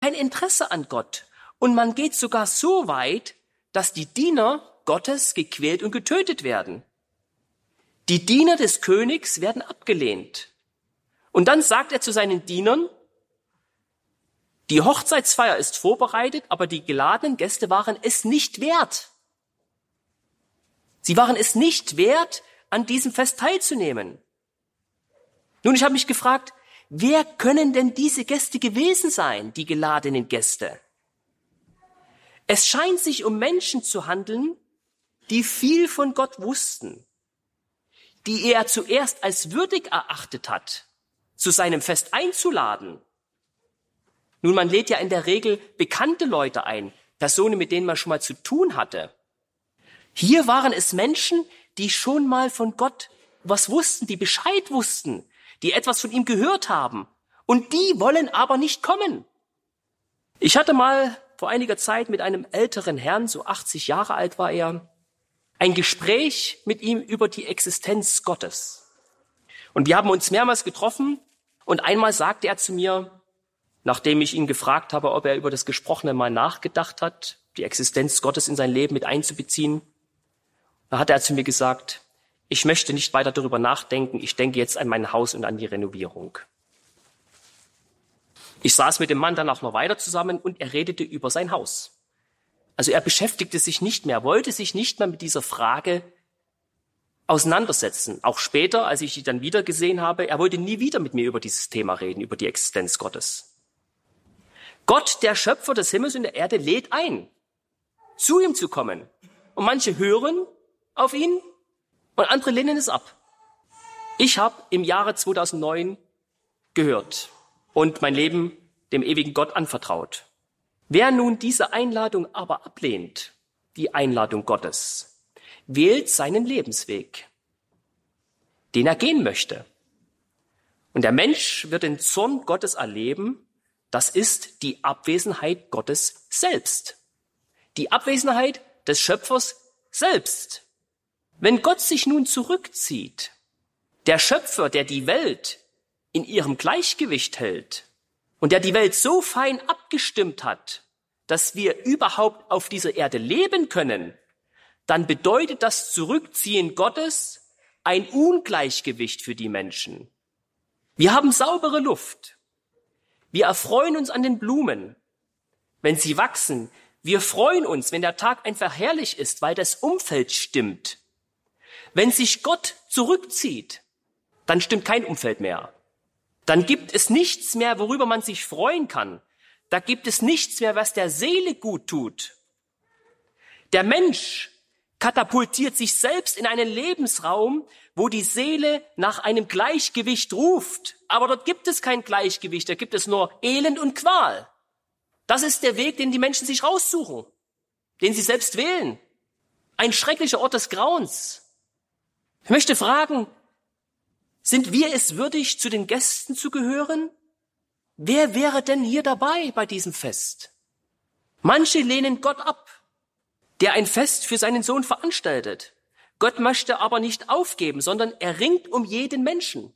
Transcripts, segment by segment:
kein Interesse an Gott. Und man geht sogar so weit, dass die Diener Gottes gequält und getötet werden. Die Diener des Königs werden abgelehnt. Und dann sagt er zu seinen Dienern, die Hochzeitsfeier ist vorbereitet, aber die geladenen Gäste waren es nicht wert. Sie waren es nicht wert, an diesem Fest teilzunehmen. Nun, ich habe mich gefragt, wer können denn diese Gäste gewesen sein, die geladenen Gäste? Es scheint sich um Menschen zu handeln, die viel von Gott wussten, die er zuerst als würdig erachtet hat, zu seinem Fest einzuladen. Nun, man lädt ja in der Regel bekannte Leute ein, Personen, mit denen man schon mal zu tun hatte. Hier waren es Menschen, die schon mal von Gott was wussten, die Bescheid wussten, die etwas von ihm gehört haben. Und die wollen aber nicht kommen. Ich hatte mal vor einiger Zeit mit einem älteren Herrn, so 80 Jahre alt war er, ein Gespräch mit ihm über die Existenz Gottes. Und wir haben uns mehrmals getroffen und einmal sagte er zu mir, nachdem ich ihn gefragt habe, ob er über das Gesprochene mal nachgedacht hat, die Existenz Gottes in sein Leben mit einzubeziehen, da hat er zu mir gesagt, ich möchte nicht weiter darüber nachdenken, ich denke jetzt an mein Haus und an die Renovierung. Ich saß mit dem Mann dann auch noch weiter zusammen und er redete über sein Haus. Also er beschäftigte sich nicht mehr, wollte sich nicht mehr mit dieser Frage auseinandersetzen. Auch später, als ich ihn dann wieder gesehen habe, er wollte nie wieder mit mir über dieses Thema reden, über die Existenz Gottes. Gott, der Schöpfer des Himmels und der Erde, lädt ein, zu ihm zu kommen. Und manche hören auf ihn und andere lehnen es ab. Ich habe im Jahre 2009 gehört und mein Leben dem ewigen Gott anvertraut. Wer nun diese Einladung aber ablehnt, die Einladung Gottes, wählt seinen Lebensweg, den er gehen möchte. Und der Mensch wird den Zorn Gottes erleben, das ist die Abwesenheit Gottes selbst. Die Abwesenheit des Schöpfers selbst. Wenn Gott sich nun zurückzieht, der Schöpfer, der die Welt in ihrem Gleichgewicht hält und der die Welt so fein abgestimmt hat, dass wir überhaupt auf dieser Erde leben können, dann bedeutet das Zurückziehen Gottes ein Ungleichgewicht für die Menschen. Wir haben saubere Luft. Wir erfreuen uns an den Blumen, wenn sie wachsen. Wir freuen uns, wenn der Tag einfach herrlich ist, weil das Umfeld stimmt. Wenn sich Gott zurückzieht, dann stimmt kein Umfeld mehr. Dann gibt es nichts mehr, worüber man sich freuen kann. Da gibt es nichts mehr, was der Seele gut tut. Der Mensch katapultiert sich selbst in einen Lebensraum, wo die Seele nach einem Gleichgewicht ruft. Aber dort gibt es kein Gleichgewicht, da gibt es nur Elend und Qual. Das ist der Weg, den die Menschen sich raussuchen, den sie selbst wählen. Ein schrecklicher Ort des Grauens. Ich möchte fragen, sind wir es würdig, zu den Gästen zu gehören? Wer wäre denn hier dabei bei diesem Fest? Manche lehnen Gott ab, der ein Fest für seinen Sohn veranstaltet. Gott möchte aber nicht aufgeben, sondern er ringt um jeden Menschen.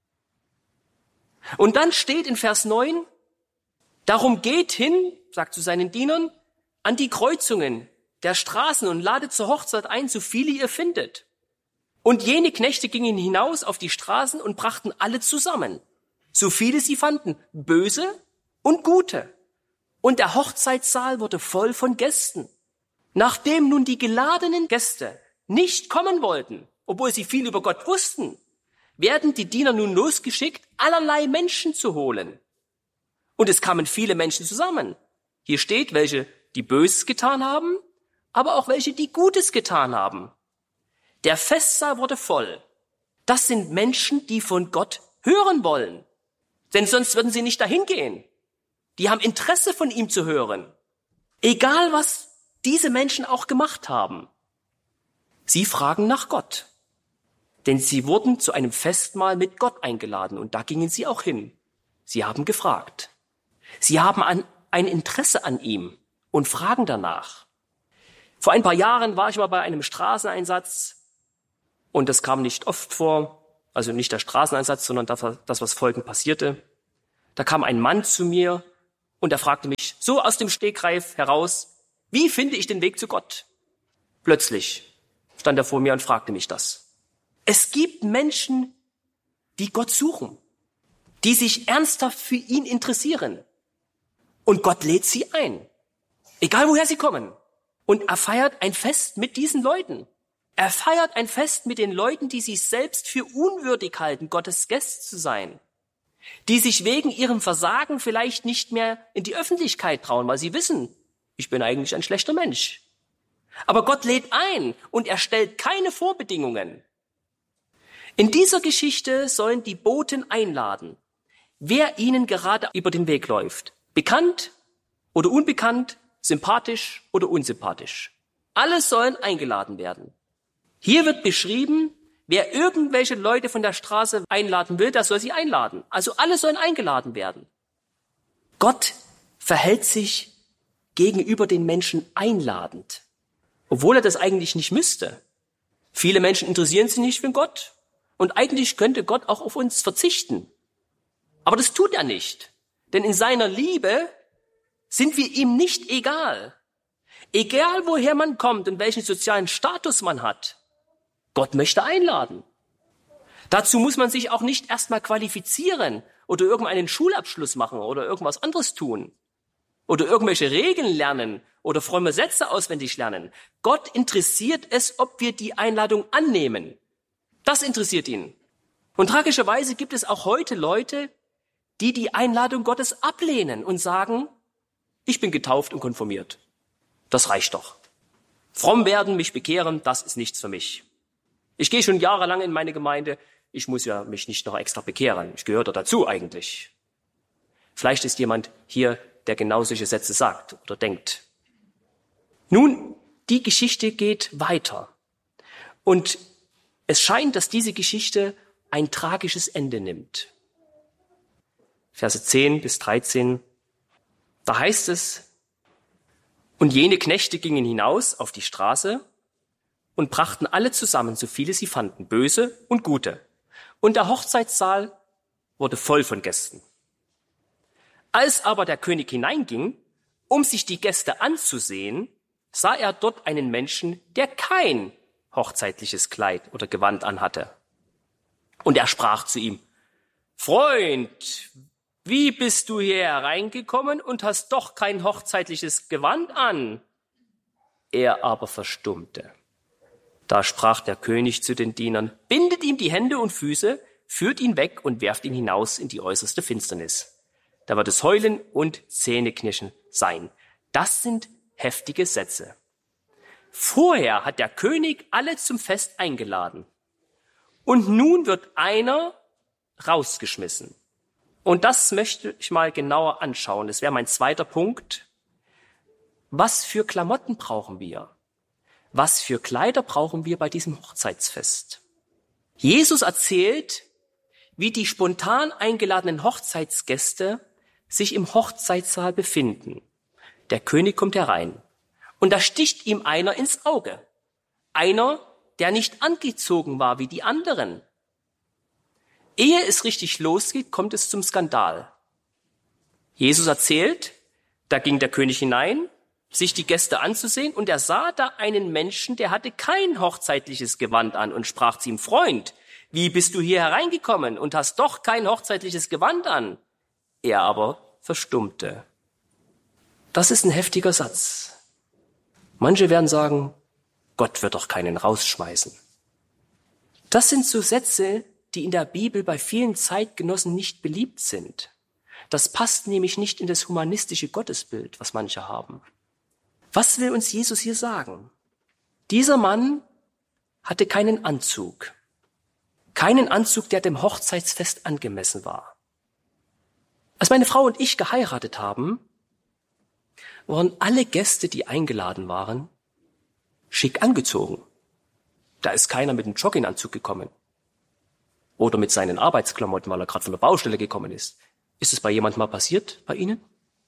Und dann steht in Vers 9, darum geht hin, sagt zu seinen Dienern, an die Kreuzungen der Straßen und ladet zur Hochzeit ein, so viele ihr findet. Und jene Knechte gingen hinaus auf die Straßen und brachten alle zusammen, so viele sie fanden, böse und gute. Und der Hochzeitssaal wurde voll von Gästen. Nachdem nun die geladenen Gäste nicht kommen wollten, obwohl sie viel über Gott wussten, werden die Diener nun losgeschickt, allerlei Menschen zu holen. Und es kamen viele Menschen zusammen. Hier steht, welche die Böses getan haben, aber auch welche die Gutes getan haben. Der Festsaal wurde voll. Das sind Menschen, die von Gott hören wollen. Denn sonst würden sie nicht dahin gehen. Die haben Interesse von ihm zu hören. Egal, was diese Menschen auch gemacht haben. Sie fragen nach Gott. Denn sie wurden zu einem Festmahl mit Gott eingeladen und da gingen sie auch hin. Sie haben gefragt. Sie haben ein Interesse an ihm und fragen danach. Vor ein paar Jahren war ich mal bei einem Straßeneinsatz und das kam nicht oft vor, also nicht der Straßeneinsatz, sondern das, was folgend passierte. Da kam ein Mann zu mir Und er fragte mich so aus dem Stegreif heraus, wie finde ich den Weg zu Gott? Plötzlich stand er vor mir und fragte mich das. Es gibt Menschen, die Gott suchen, die sich ernsthaft für ihn interessieren. Und Gott lädt sie ein, egal woher sie kommen. Und er feiert ein Fest mit diesen Leuten. Er feiert ein Fest mit den Leuten, die sich selbst für unwürdig halten, Gottes Gäste zu sein. Die sich wegen ihrem Versagen vielleicht nicht mehr in die Öffentlichkeit trauen, weil sie wissen, ich bin eigentlich ein schlechter Mensch. Aber Gott lädt ein und er stellt keine Vorbedingungen. In dieser Geschichte sollen die Boten einladen, wer ihnen gerade über den Weg läuft. Bekannt oder unbekannt, sympathisch oder unsympathisch. Alle sollen eingeladen werden. Hier wird beschrieben, wer irgendwelche Leute von der Straße einladen will, der soll sie einladen. Also alle sollen eingeladen werden. Gott verhält sich gegenüber den Menschen einladend, obwohl er das eigentlich nicht müsste. Viele Menschen interessieren sich nicht für Gott und eigentlich könnte Gott auch auf uns verzichten. Aber das tut er nicht, denn in seiner Liebe sind wir ihm nicht egal. Egal woher man kommt und welchen sozialen Status man hat, Gott möchte einladen. Dazu muss man sich auch nicht erstmal qualifizieren oder irgendeinen Schulabschluss machen oder irgendwas anderes tun oder irgendwelche Regeln lernen oder fromme Sätze auswendig lernen. Gott interessiert es, ob wir die Einladung annehmen. Das interessiert ihn. Und tragischerweise gibt es auch heute Leute, die die Einladung Gottes ablehnen und sagen, ich bin getauft und konfirmiert. Das reicht doch. Fromm werden, mich bekehren, das ist nichts für mich. Ich gehe schon jahrelang in meine Gemeinde, ich muss ja mich nicht noch extra bekehren. Ich gehöre da dazu eigentlich. Vielleicht ist jemand hier, der genau solche Sätze sagt oder denkt. Nun, die Geschichte geht weiter. Und es scheint, dass diese Geschichte ein tragisches Ende nimmt. Verse 10 bis 13, da heißt es, und jene Knechte gingen hinaus auf die Straße und brachten alle zusammen, so viele sie fanden, böse und gute. Und der Hochzeitssaal wurde voll von Gästen. Als aber der König hineinging, um sich die Gäste anzusehen, sah er dort einen Menschen, der kein hochzeitliches Kleid oder Gewand anhatte. Und er sprach zu ihm, Freund, wie bist du hier hereingekommen und hast doch kein hochzeitliches Gewand an? Er aber verstummte. Da sprach der König zu den Dienern, bindet ihm die Hände und Füße, führt ihn weg und werft ihn hinaus in die äußerste Finsternis. Da wird es Heulen und Zähneknirschen sein. Das sind heftige Sätze. Vorher hat der König alle zum Fest eingeladen. Und nun wird einer rausgeschmissen. Und das möchte ich mal genauer anschauen. Das wäre mein zweiter Punkt. Was für Klamotten brauchen wir? Was für Kleider brauchen wir bei diesem Hochzeitsfest? Jesus erzählt, wie die spontan eingeladenen Hochzeitsgäste sich im Hochzeitssaal befinden. Der König kommt herein und da sticht ihm einer ins Auge. Einer, der nicht angezogen war wie die anderen. Ehe es richtig losgeht, kommt es zum Skandal. Jesus erzählt, da ging der König hinein, sich die Gäste anzusehen, und er sah da einen Menschen, der hatte kein hochzeitliches Gewand an und sprach zu ihm, Freund, wie bist du hier hereingekommen und hast doch kein hochzeitliches Gewand an? Er aber verstummte. Das ist ein heftiger Satz. Manche werden sagen, Gott wird doch keinen rausschmeißen. Das sind so Sätze, die in der Bibel bei vielen Zeitgenossen nicht beliebt sind. Das passt nämlich nicht in das humanistische Gottesbild, was manche haben. Was will uns Jesus hier sagen? Dieser Mann hatte keinen Anzug. Keinen Anzug, der dem Hochzeitsfest angemessen war. Als meine Frau und ich geheiratet haben, waren alle Gäste, die eingeladen waren, schick angezogen. Da ist keiner mit einem Jogginganzug gekommen. Oder mit seinen Arbeitsklamotten, weil er gerade von der Baustelle gekommen ist. Ist es bei jemandem mal passiert, bei Ihnen?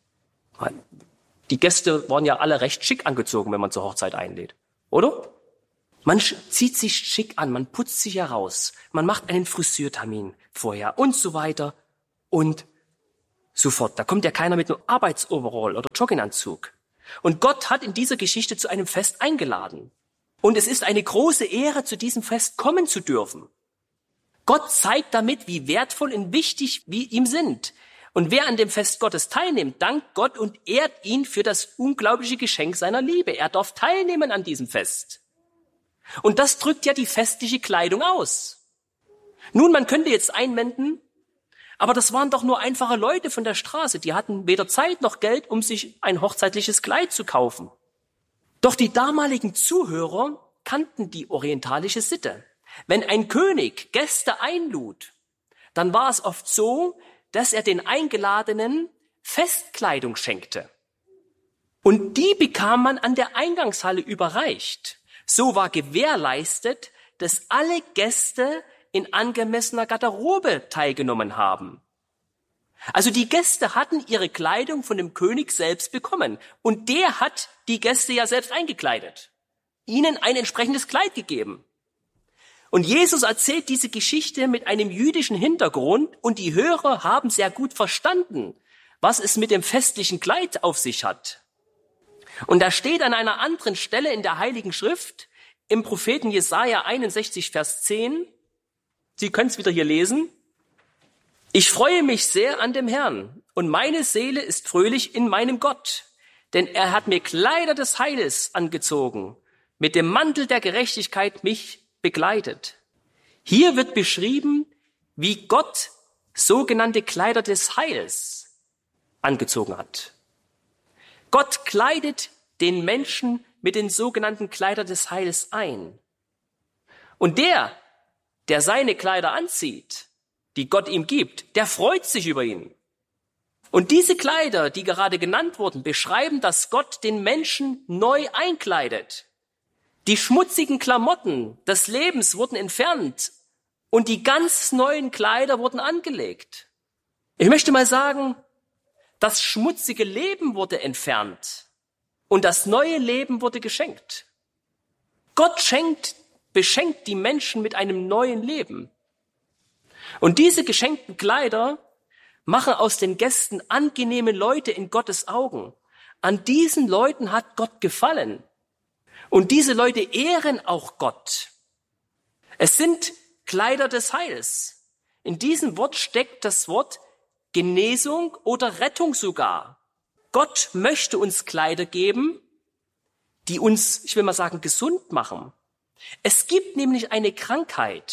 Die Gäste waren ja alle recht schick angezogen, wenn man zur Hochzeit einlädt. Oder? Man zieht sich schick an, man putzt sich heraus, man macht einen Friseurtermin vorher und so weiter. Und sofort. Da kommt ja keiner mit einem Arbeitsoverall oder Jogginganzug. Und Gott hat in dieser Geschichte zu einem Fest eingeladen. Und es ist eine große Ehre, zu diesem Fest kommen zu dürfen. Gott zeigt damit, wie wertvoll und wichtig wir ihm sind. Und wer an dem Fest Gottes teilnimmt, dankt Gott und ehrt ihn für das unglaubliche Geschenk seiner Liebe. Er darf teilnehmen an diesem Fest. Und das drückt ja die festliche Kleidung aus. Nun, man könnte jetzt einwenden, aber das waren doch nur einfache Leute von der Straße. Die hatten weder Zeit noch Geld, um sich ein hochzeitliches Kleid zu kaufen. Doch die damaligen Zuhörer kannten die orientalische Sitte. Wenn ein König Gäste einlud, dann war es oft so, dass er den Eingeladenen Festkleidung schenkte. Und die bekam man an der Eingangshalle überreicht. So war gewährleistet, dass alle Gäste in angemessener Garderobe teilgenommen haben. Also die Gäste hatten ihre Kleidung von dem König selbst bekommen. Und der hat die Gäste ja selbst eingekleidet. Ihnen ein entsprechendes Kleid gegeben. Und Jesus erzählt diese Geschichte mit einem jüdischen Hintergrund und die Hörer haben sehr gut verstanden, was es mit dem festlichen Kleid auf sich hat. Und da steht an einer anderen Stelle in der Heiligen Schrift, im Propheten Jesaja 61, Vers 10, Sie können es wieder hier lesen, ich freue mich sehr an dem Herrn und meine Seele ist fröhlich in meinem Gott, denn er hat mir Kleider des Heiles angezogen, mit dem Mantel der Gerechtigkeit mich begleitet. Hier wird beschrieben, wie Gott sogenannte Kleider des Heils angezogen hat. Gott kleidet den Menschen mit den sogenannten Kleider des Heils ein. Und der seine Kleider anzieht, die Gott ihm gibt, der freut sich über ihn. Und diese Kleider, die gerade genannt wurden, beschreiben, dass Gott den Menschen neu einkleidet. Die schmutzigen Klamotten des Lebens wurden entfernt und die ganz neuen Kleider wurden angelegt. Ich möchte mal sagen, das schmutzige Leben wurde entfernt und das neue Leben wurde geschenkt. Gott beschenkt die Menschen mit einem neuen Leben. Und diese geschenkten Kleider machen aus den Gästen angenehme Leute in Gottes Augen. An diesen Leuten hat Gott gefallen. Und diese Leute ehren auch Gott. Es sind Kleider des Heils. In diesem Wort steckt das Wort Genesung oder Rettung sogar. Gott möchte uns Kleider geben, die uns, ich will mal sagen, gesund machen. Es gibt nämlich eine Krankheit,